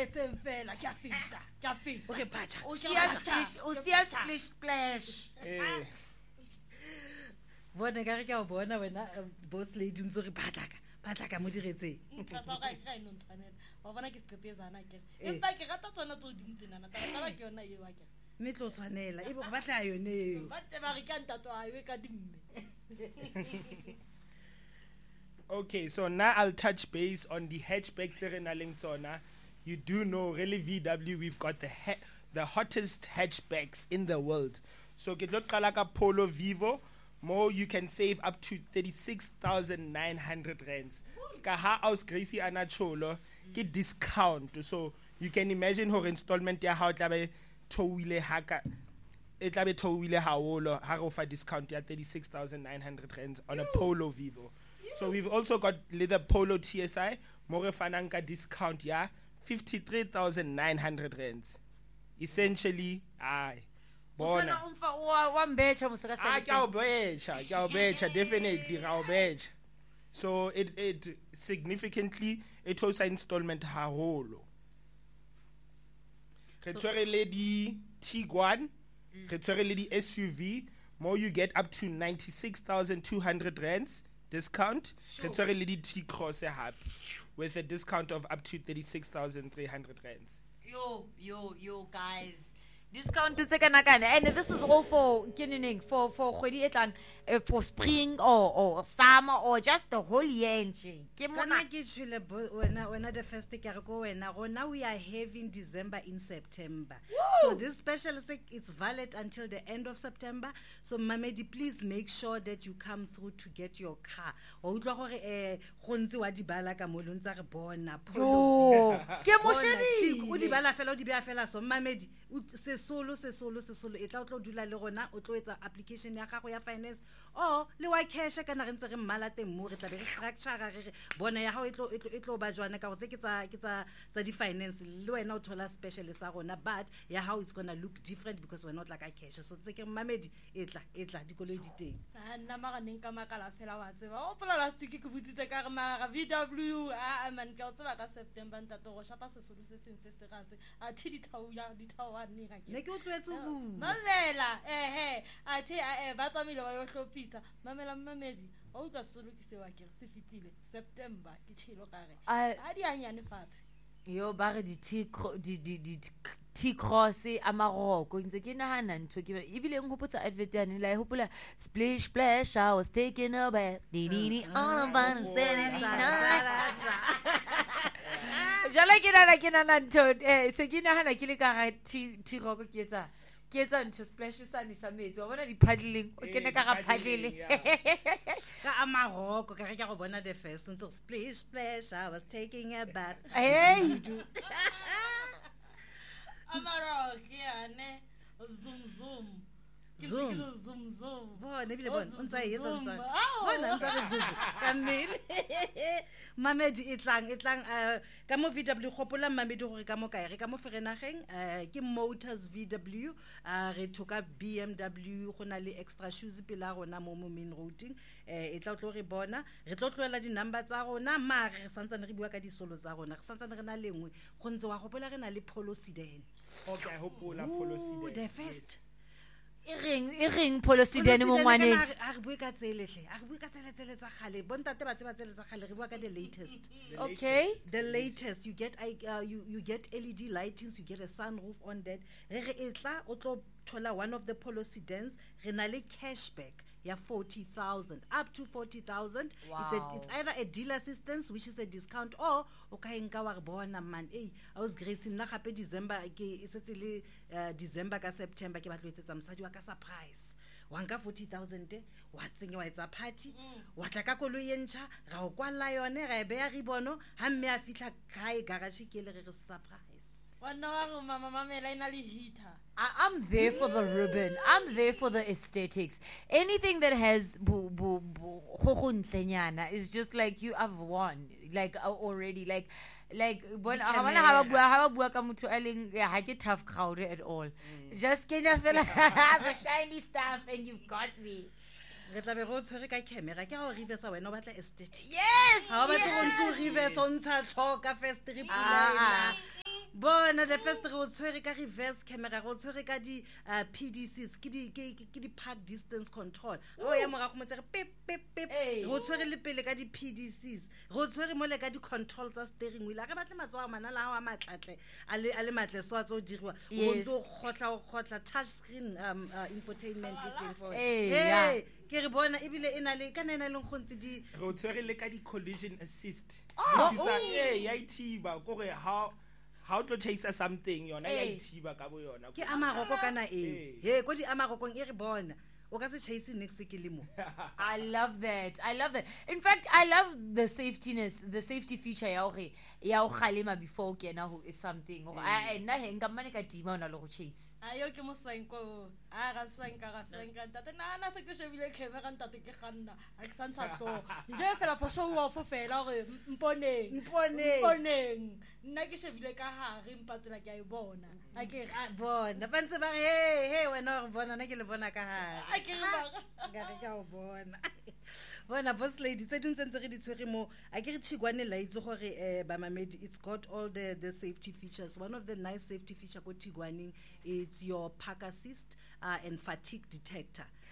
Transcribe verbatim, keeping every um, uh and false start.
etseng fela ke a feta ke a feta okay phacha O sia splish, o sia splish splash. Eh. bona ka re ke a o bona wena uh, boss lady ntse re phatlaka phatlaka mo diretseng ka sa ga ke no tshwanela wa bona ke qetezana ke Eh. empa ke rata tsona tso dintsena taba taba ke yona eo wa ke mme tlo tshwanela e bo go batla yone eo ba tse ba re ka ntato a e ka dimme Okay, so now I'll touch base on the hatchback tse re nang le tsona. You do know, really, V W, we've got the ha- the hottest hatchbacks in the world. So ke tlo qala ka Polo Vivo. More, you can save up to thirty-six thousand nine hundred rands. Ska ha aus Gracie Anacholo, get discount. So you can imagine her installment ya how tlabe towile haka. It tlabe towile hawolo ha go fa discount ya thirty-six thousand nine hundred rands on a Polo Vivo. So we've also got leather Polo T S I, more fananka discount ya fifty-three thousand nine hundred rands. Essentially, aye. Bona Bona. umfa wa wa mbesha musaka Ah, stand. ke a o betjha, ke a o betjha, definitely ra o betjha. So it it significantly it was an installment haholo. Re tshwere le di Tiguan, re tshwere le di S U V, more you get up to ninety-six thousand two hundred rands discount. Re tshwere le di T-Cross hape with a discount of up to thirty-six thousand three hundred rands. Yo, yo, yo, guys. Discount to second again, and this is all for kidding for for kgwedi e tlang, uh, for spring or or summer or just the whole year. Nje. Ke Kana mona. ke tshwele bo- wena wena the first ke re go wena go now we are having December in September. So this special is it's valid until the end of September. So Mamedi, please make sure that you come through to get your car. O utlwa gore eh go ntse wa di bala ka mo lo ntse re bona Yo, ke mo Bona, Tiko, o di shebile. bala fela o di bea fela so Mamedi o se solo se solo se solo e tla o tlo dula le rona o tlo etsa application ya gago ya finance o le wa cash kana re ntse re mmala teng mo re tla be re structure re re bona ya gago e tlo e tlo- e tlo ba jwana ka go tse ke tsa ke tsa tsa di finance le wena o thola special sa rona but ya how it's going to look different because we're not like a cash so tse ke Mamedi e tla e tla dikoloi di teng a nna maga neng ka makala fela wa tseba o pola last week ke botsitse ka re maga V W a man ka o tseba ka September ntato go shapa se solo se seng se se ga se a thi di thau ya di thau a nne ga ke ne ke o tlwetse go mamela ehe a thi a ba tsamile wa yo hlophisa mamela Mamedi o ka solo ke se wa ke se fitile September ke tshilo ka re A- a di anyane fatshe Yo ba re di T cro- di di di T cross a maroko ntse ke nahana ntho ke e bile ng hopotsa advert yane la e hopola splish splash I was taking a bath di di di all about seventy-nine. Jala ke nana ke nana ntho eh se ke nahana ke le ka ga T T roko ke etsa ke etsa ntho splash sa ni sa metsi wa bona di paddling o ke ne ka ga paddling. ka amaroko ka re ke go bona the first ntse splash splash I was taking a bath Hey. amaro ke ane zoom zoom Zoom. zoom zoom bona ebile Oh, bona zoom, o ntse a etsa zoom, ntse au. bona ntse re zuzu ka mmele Mamedi e tlang e tlang eh, ka mo V W gopola Mamedi gore ka mo kae re ka mo ferenageng eh, ke Motors V W a re thoka B M W go na le extra shoes pela rona mo mo main routing eh e tla o tlo re bona re tlo tloela di number tsa rona mare re santsane re bua ka di solo tsa rona re santsane re na lengwe go ntse wa gopola re na le Polo sedan Okay, I hope all Polo Ooh, sedan. the first E reng e reng policy dene mo ngwaneng. a re bue ka tselehle a re bue ka tseletsele tsa gale bontate ba tseba tsele tsa gale re bua ka the latest The Okay. latest. the latest you get uh, you you get L E D lightings, you get a sunroof on that re re etla o tlo thola one of the Polo sedans re na le cashback ya forty thousand up to forty thousand. It's a, Wow. it's either a dealer assistance which is a discount or o ka enka wa re bona man eh I was Grace nna gape December ke e setse le uh, December ka September ke batlo etsetsa mosadi wa ka surprise wa nka forty thousand wa tsenya wa etsa party wa tla ka koloi e ntšha ra o kwalla yone ra e beya ribono ha mme a fitla gae garage ke le re re surprise Wana wa go mama mamela ina le heater. I- I'm there for the ribbon. I'm there for the aesthetics. Anything that has bu bu bu go go ntlenyana is just like you have won. Like uh, already like like when ha bana ha ba bua ha ba bua ka motho a leng ya ha ke tough crowd at all. Just kenya fela the shiny stuff and you've got me. re tla be go tshwere ka camera ke ga o reverse wena o batla aesthetic Yes. ha o batla go yes. ntse o reverse o ntsha tlhoka first Ah. reply bona the first re o tshwere ka reverse camera re o tshwere ka di uh, P D Cs ke di ke ke di park distance control o ya morago mo tsere pip pip pip Hey. re o tshwere le pele ka di P D Cs re o tshwere mo le ka di control tsa steering wheel a re batle matsoa manala a matlatle a le a le matle so a tso dirwa o Yes. ntso khotla o khotla touch screen um uh, infotainment le teng for Hey, yeah. ke re bona ebile ena le kana ena le ngontse di Re o tshwere le ka di collision assist. Oh, Thusa oh. eh ya ithiba kore how how to chase something yona ya Eh. ithiba ka bo yona. ke amaroko kana e Eh. he ko di amarokong e re bona o ka se chase next ke le mo I love that. I love that. In fact, I love the safetyness, the safety feature ya hore ya o khalema before ke na ho is something. Or I na he nka mane ka tima ona le go chase. ayo ke mo swanko a ga swanka ga swanka tate na na se ke shebile camera ntate ke ganna a ke santsa to je fela for show off fela gore mponeng Mponeng. mponeng nna ke shebile ka hare mpatsela ke a e bona a ke a bona ba ntse ba re he he wena o re bona na ke le bona ka a hare ke re ba ka re ka o bona bona boss lady tse dintse ntse re di tshwere mo a ke re Tigwane la itse gore eh ba mamedi it's got all the the safety features. One of the nice safety feature go Tigwane it's your park assist uh, and fatigue detector